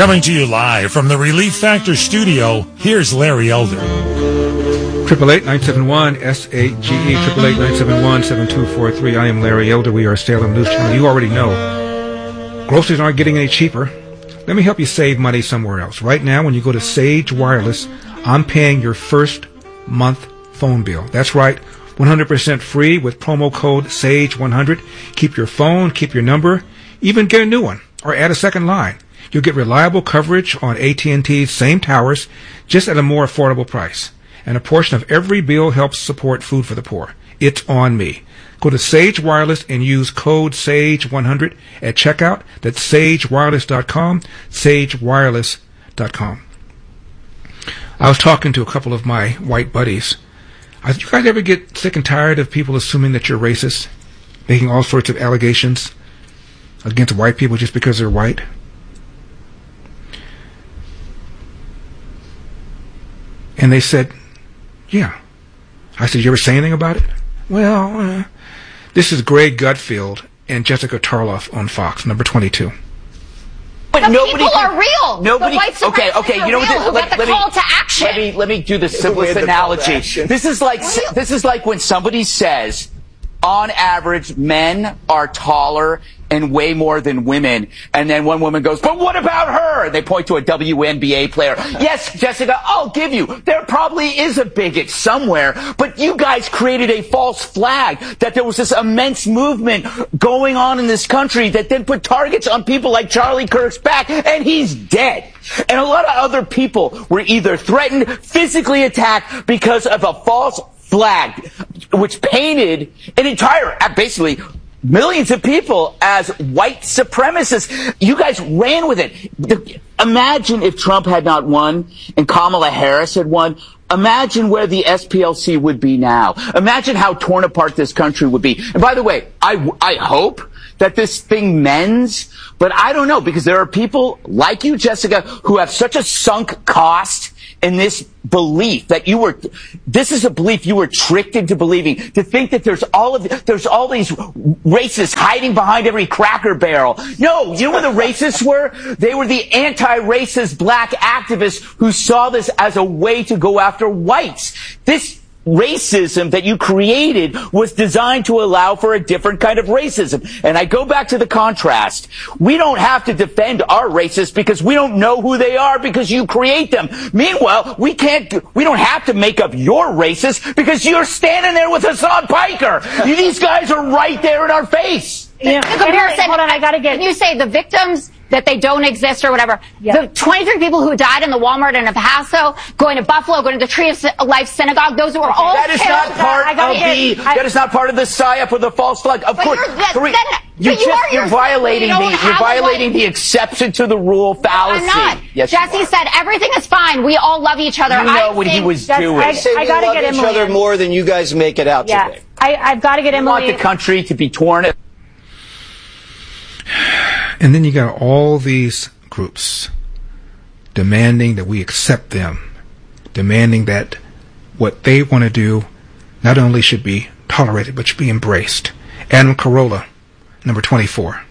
Coming to you live from the Relief Factor studio, here's Larry Elder. 888-971-SAGE, 888-971-7243. I am Larry Elder. We are Salem News Channel. You already know. Groceries aren't getting any cheaper. Let me help you save money somewhere else. Right now, when you go to Sage Wireless, I'm paying your first month phone bill. That's right, 100% free with promo code SAGE100. Keep your phone, keep your number, even get a new one, or add a second line. You'll get reliable coverage on AT&T's same towers, just at a more affordable price. And a portion of every bill helps support Food for the Poor. It's on me. Go to Sage Wireless and use code SAGE100 at checkout. That's sagewireless.com, sagewireless.com. I was talking to a couple of my white buddies. You guys ever get sick and tired of people assuming that you're racist, making all sorts of allegations against white people just because they're white? And they said, yeah. I said, you ever say anything about it? Well, this is Greg Gutfield and Jessica Tarloff on Fox, number 22. But nobody people are real. Nobody. Okay. You know what? Let me call to action. Let me do the simplest analogy. This is like when somebody says, on average, men are taller and way more than women. And then one woman goes, but what about her? And they point to a WNBA player. Yes, Jessica, I'll give you. There probably is a bigot somewhere. But you guys created a false flag that there was this immense movement going on in this country that then put targets on people like Charlie Kirk's back, and he's dead. And a lot of other people were either threatened, physically attacked because of a false flag, which painted an entire, basically, millions of people as white supremacists. You guys ran with it. Imagine if Trump had not won and Kamala Harris had won. Imagine where the SPLC would be now. Imagine how torn apart this country would be. And by the way, I hope that this thing mends, but I don't know, because there are people like you, Jessica, who have such a sunk cost in this belief that this is a belief you were tricked into believing, to think that there's all these racists hiding behind every Cracker Barrel. No, you know what the racists were? They were the anti-racist black activists who saw this as a way to go after whites. This racism that you created was designed to allow for a different kind of racism. And I go back to the contrast. We don't have to defend our racists because we don't know who they are, because you create them. Meanwhile, we don't have to make up your racist because you're standing there with Hassan Piker. These guys are right there in our face. The comparison, hold on, I gotta get. Can you say the victims that they don't exist or whatever? Yeah. The 23 people who died in the Walmart in El Paso, going to Buffalo, going to the Tree of Life Synagogue, those were all that is killed. That is not part of the psyop or the false flag. Of course, you're violating the exception to the rule fallacy. I'm not. Yes, Jesse said everything is fine. We all love each other. You know what he was doing. I gotta get Emily. Each other more than you guys make it out to be. I've got to get Emily. You want the country to be torn. And then you got all these groups demanding that we accept them, demanding that what they want to do not only should be tolerated, but should be embraced. Adam Carolla, number 24.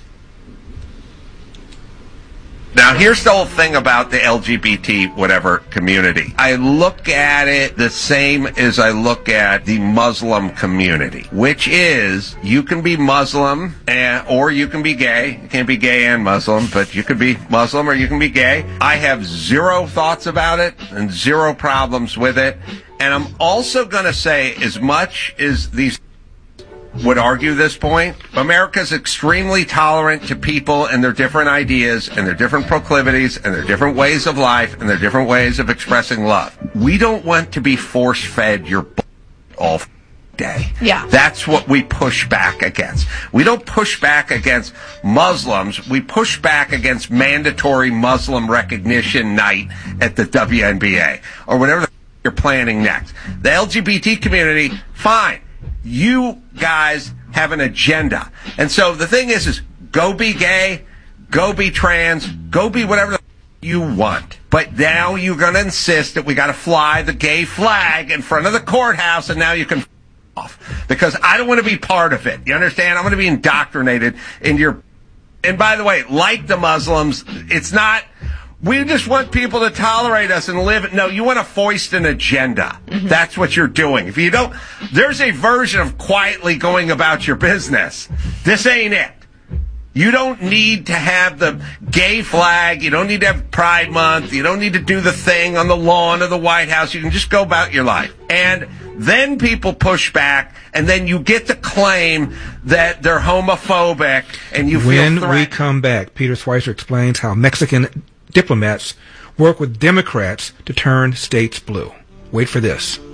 Now, here's the whole thing about the LGBT whatever community. I look at it the same as I look at the Muslim community, which is you can be Muslim or you can be gay. You can't be gay and Muslim, but you could be Muslim or you can be gay. I have zero thoughts about it and zero problems with it. And I'm also going to say, as much as these would argue this point, America's extremely tolerant to people and their different ideas and their different proclivities and their different ways of life and their different ways of expressing love. We don't want to be force-fed your all day. Yeah. That's what we push back against. We don't push back against Muslims. We push back against mandatory Muslim recognition night at the WNBA or whatever you're planning next. The LGBT community, fine. You guys have an agenda. And so the thing is go be gay, go be trans, go be whatever you want. But now you're going to insist that we got to fly the gay flag in front of the courthouse, and now you can off. Because I don't want to be part of it. You understand? I'm going to be indoctrinated into your... And by the way, like the Muslims, it's not We just want people to tolerate us and live. No, you want to foist an agenda. That's what you're doing. If you don't, there's a version of quietly going about your business. This ain't it. You don't need to have the gay flag. You don't need to have Pride Month. You don't need to do the thing on the lawn of the White House. You can just go about your life. And then people push back, and then you get to claim that they're homophobic, and you feel threatened. When we come back, Peter Schweizer explains how Mexican diplomats work with Democrats to turn states blue. Wait for this.